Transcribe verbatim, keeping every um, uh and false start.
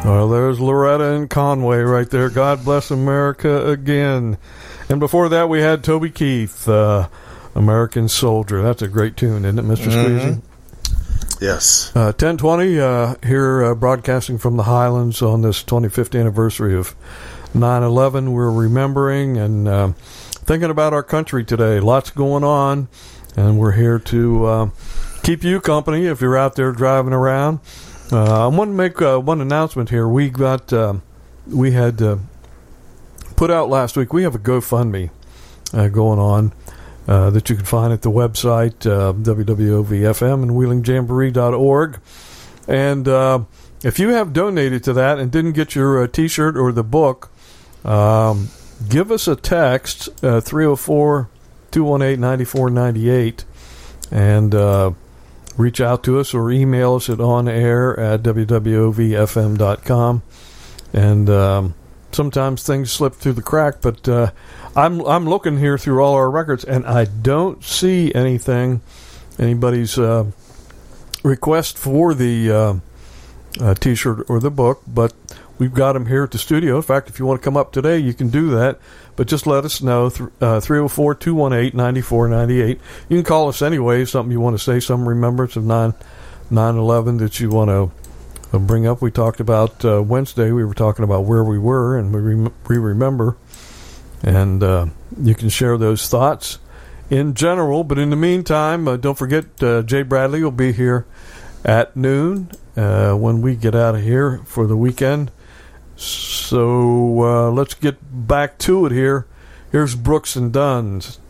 Well, there's Loretta and Conway right there. God bless America again. And before that, we had Toby Keith, uh, American Soldier. That's a great tune, isn't it, Mister Mm-hmm. Squeezy? Yes. Uh, ten twenty uh, here, uh, broadcasting from the Highlands on this twenty-fifth anniversary of nine eleven. We're remembering and uh, thinking about our country today. Lots going on, and we're here to uh, keep you company if you're out there driving around. Uh, I want to make uh, one announcement here. We got, uh, we had uh, put out last week. We have a GoFundMe uh, going on uh, that you can find at the website uh, W W O V F M and Wheeling Jamboree dot org. And uh, if you have donated to that and didn't get your uh, T-shirt or the book, um, give us a text uh, three oh four, two one eight, nine four nine eight and. Uh, Reach out to us or email us at onair at W W O V F M dot com. And um, sometimes things slip through the crack, but uh, I'm I'm looking here through all our records, and I don't see anything, anybody's uh, request for the uh, uh, T-shirt or the book, but we've got them here at the studio. In fact, if you want to come up today, you can do that. But just let us know, three oh four, two one eight, nine four nine eight. You can call us anyway, something you want to say, some remembrance of nine eleven that you want to bring up. We talked about uh, Wednesday, we were talking about where we were, and we, rem- we remember. And uh, you can share those thoughts in general. But in the meantime, uh, don't forget, uh, Jay Bradley will be here at noon uh, when we get out of here for the weekend. So uh, let's get back to it here. Here's Brooks and Dunn's